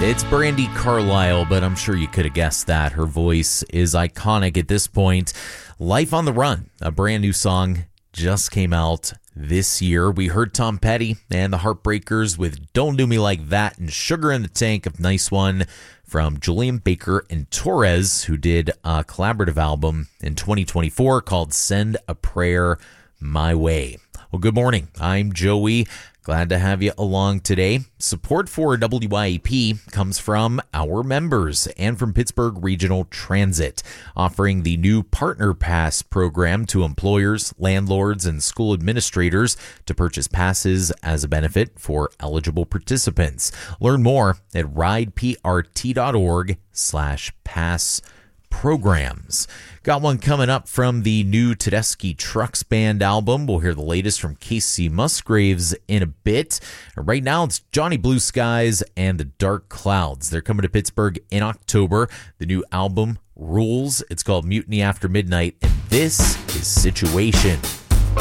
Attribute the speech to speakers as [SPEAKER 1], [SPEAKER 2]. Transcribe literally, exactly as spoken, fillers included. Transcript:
[SPEAKER 1] It's Brandi Carlile, but I'm sure you could have guessed that. Her voice is iconic at this point. Life on the Run, a brand new song, just came out this year. We heard Tom Petty and the Heartbreakers with Don't Do Me Like That and Sugar in the Tank, a nice one from Julian Baker and Torres, who did a collaborative album in twenty twenty-four called Send a Prayer My Way. Well, good morning. I'm Joey. Glad to have you along today. Support for W I A P comes from our members and from Pittsburgh Regional Transit, offering the new Partner Pass program to employers, landlords, and school administrators to purchase passes as a benefit for eligible participants. Learn more at rideprt.org slash pass programs. Got one coming up from the new Tedeschi Trucks Band album. We'll hear the latest from Casey Musgraves in a bit. Right now, it's Johnny Blue Skies and the Dark Clouds. They're coming to Pittsburgh in October. The new album rules. It's called Mutiny After Midnight, and this is Situation.